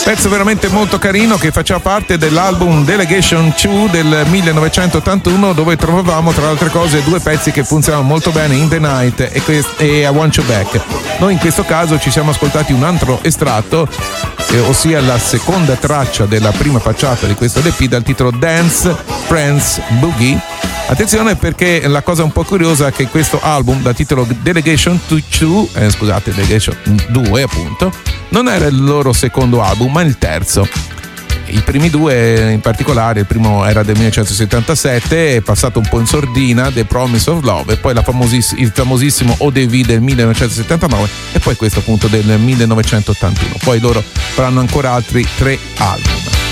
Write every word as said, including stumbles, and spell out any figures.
Pezzo veramente molto carino che faceva parte dell'album Delegation due del millenovecentottantuno, dove trovavamo tra le altre cose due pezzi che funzionavano molto bene, In the Night e, quest- e I Want You Back. Noi in questo caso ci siamo ascoltati un altro estratto, eh, ossia la seconda traccia della prima facciata di questo D P dal titolo Dance Friends Boogie. Attenzione, perché la cosa un po' curiosa è che questo album dal titolo Delegation due, eh, scusate, Delegation due appunto, non era il loro secondo album ma il terzo. I primi due in particolare, il primo era del millenovecentosettantasette, è passato un po' in sordina, The Promise of Love, e poi la famosiss- il famosissimo O D V del millenovecentosettantanove e poi questo appunto del millenovecentottantuno. Poi loro faranno ancora altri tre album.